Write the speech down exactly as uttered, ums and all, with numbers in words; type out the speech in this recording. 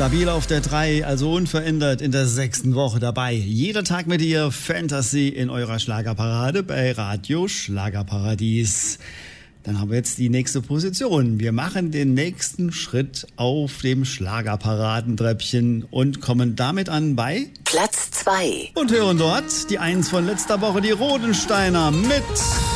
Stabil auf der drei, also unverändert in der sechsten Woche dabei. Jeder Tag mit ihr Fantasy in eurer Schlagerparade bei Radio Schlagerparadies. Dann haben wir jetzt die nächste Position. Wir machen den nächsten Schritt auf dem Schlagerparadentreppchen und kommen damit an bei Platz zwei. Und hören dort die Eins von letzter Woche, die Rodensteiner mit